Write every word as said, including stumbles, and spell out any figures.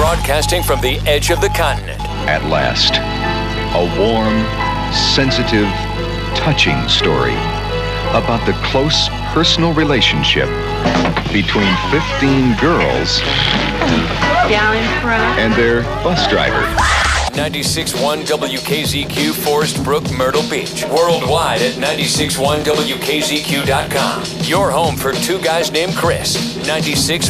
Broadcasting from the edge of the continent. At last, a warm, sensitive, touching story about the close personal relationship between fifteen girls down in front and their bus driver. ninety-six point one W K Z Q, Forest Brook, Myrtle Beach. Worldwide at ninety-six point one W K Z Q dot com. Your home for two guys named Chris. ninety-six